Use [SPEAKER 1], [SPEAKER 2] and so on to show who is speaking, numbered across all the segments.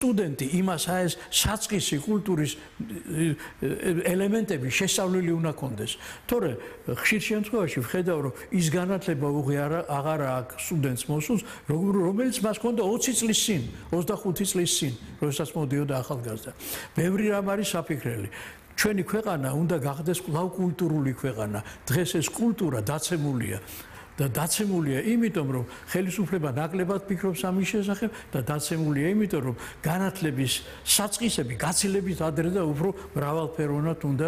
[SPEAKER 1] სტუდენტი იმას აეს საწყისი კულტურის ელემენტები შესწავლილი უნდა კონდეს. თორე ხშირ შემთხვევაში ვხედავ, რომ ის განათლება აღარა აქვს სტუდენტს მოსულს, რომელიც მას ჰქონდა 20 წლის წინ, 25 წლის წინ, როდესაც მოდიოდა ახალგაზრდა. ბევრი რამ არის საფიქრელი. ჩვენი ქვეყანა უნდა გახდეს კვლავ კულტურული ქვეყანა. დღეს ეს კულტურა დაცემულია. და დაცემულია იმიტომ, რომ ხელისუფლება ნაკლებად ფიქრობს ამის შესახებ და დაცემულია იმიტომ, რომ განათლების საწყისები გაცილებით ადრე და უფრო მრავალფეროვნად უნდა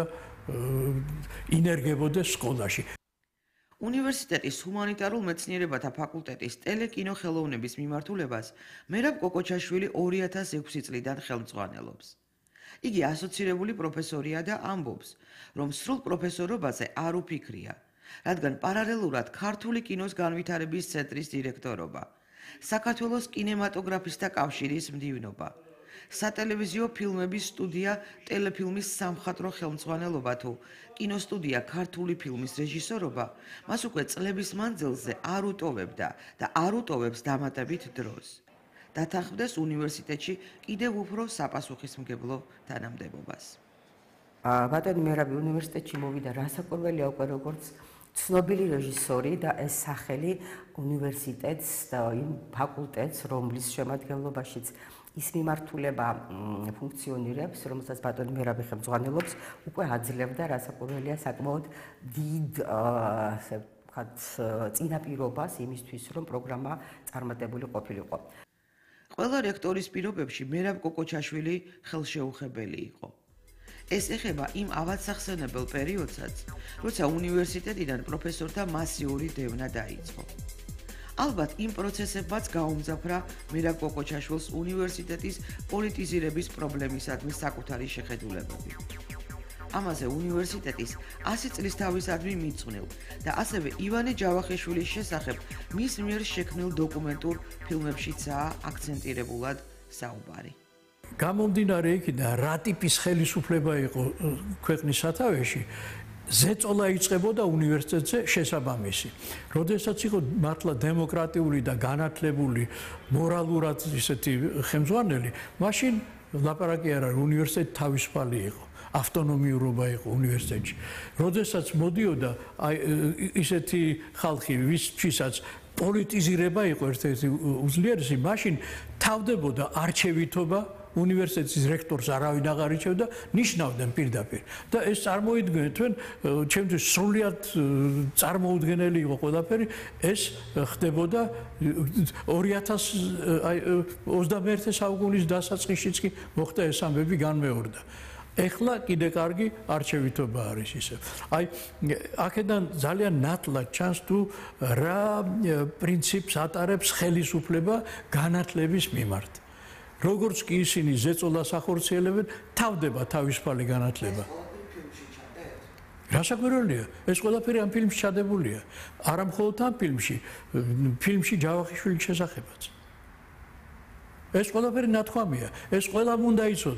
[SPEAKER 1] ინერგებოდეს სკოლაში.
[SPEAKER 2] უნივერსიტეტის ჰუმანიტარულ მეცნიერებათა ფაკულტეტის ტელეკინოხელოვნების მიმართულებას მერაბ კოკოჩაშვილი 2006 წლიდან ხელმძღვანელობს. იგი ასოცირებული პროფესორია და ამბობს, რომ სრულ პროფესორობაზე არ უფიქრია. რადგან პარალელურად ქართული კინოს განვითარების ცენტრის დირექტორობა, საქართველოს კინემატოგრაფისტთა კავშირის მდივნობა, სატელევიზიო ფილმების სტუდია ტელეფილმის სამხატვრო ხელმძღვანელობა თუ კინოსტუდია ქართული ფილმის რეჟისორობა, მას უკვე წლების მანძილზე არ უტოვებდა და არ უტოვებს დამატებით დროს. დათანხმდეს უნივერსიტეტში კიდევ უფრო საპასუხისმგებლო თანამდებობას.
[SPEAKER 3] ბატონი მერაბი უნივერსიტეტში მოვიდა რასაკვირველია უკვე როგორც ცნობილი რეჟისორი და ეს სახელი უნივერსიტეტს და იმ ფაკულტეტს, რომლის შემადგენლობაშიც ის მიმართულება ფუნქციონირებს, რომელსაც ბატონი მერაბი ხელმძღვანელობს, უკვე აძლევდა რასაკვირველია საკმაოდ დიდ ასე ვთქვათ წინაპირობას იმისთვის, რომ პროგრამა წარმატებული ყოფილიყო.
[SPEAKER 2] ყველა რექტორის პირობებში მერაბ კოკოჩაშვილი ხელშეუხებელი იყო. ეს ეხება იმ ავადსახსენებელ პერიოდსაც, როცა უნივერსიტეტიდან პროფესორთა მასიური დევნა დაიწყო. ალბათ იმ პროცესებმაც გაუმძაფრა მერაბ კოკოჩაშვილს უნივერსიტეტის პოლიტიზირების პრობლემისადმი საკუთარი შეხედულებები. ამაზე უნივერსიტეტის 100 წლის თავისადმი მიძღვნილ და ასევე ივანე ჯავახიშვილის შესახებ მის მიერ შექმნილ დოკუმენტურ ფილმებშიცაა აქცენტირებულად საუბარი.
[SPEAKER 1] გამომდინარე იქიდან, რა ტიპის ხელისუფლება იყო ქვეყნის სათავეში, ზეწოლა იწყებოდა უნივერსიტეტზე შესაბამისი. როდესაც იყო მართლა დემოკრატიული და განათლებული, მორალურად ისეთი ხელმძღვანელი, მაშინ ლაპარაკი არ არის, უნივერსიტეტი თავისუფალი იყო. ავტონომიურობა იყო უნივერსიტეტში. როდესაც მოდიოდა ისეთი ხალხი, ვისაც პოლიტიზირება იყო ერთ-ერთი უძლიერესი, მაშინ თავდებოდა არჩევითობა, უნივერსიტეტის რექტორს არავინ აღარ ირჩევდა, ნიშნავდნენ პირდაპირ. და ეს წარმოიდგინეთ, თქვენ ჩემთვის სრულად წარმოუდგენელი იყო ყველაფერი, ეს ხდებოდა 2021 საუკუნის დასაწყისშიც კი მოხდა ეს ამბები განმეორდა. ეხლა კიდე კარგი არჩევითობა არის ისე. აი, აქედან ძალიან ნათლად ჩანს თუ რა პრინციპს ატარებს ხელისუფლება განათლების მიმართ. როგორც კი ისინი ზეწოლას ახორციელებენ, თავდება თავისუფალი განათლება. რასაკვირველია, ეს ყველაფერი ამ ფილმში ჩადებულია. არა მხოლოდ ამ ფილმში ჯავახიშვილის შესახებაც. ეს ყველაფერი ნათქვამია, ეს ყველამ უნდა იცოდეს.